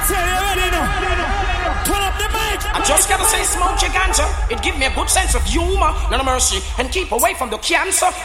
I just gotta say smoke your ganja. It give me a good sense of humor, none of mercy, and keep away from the cancer.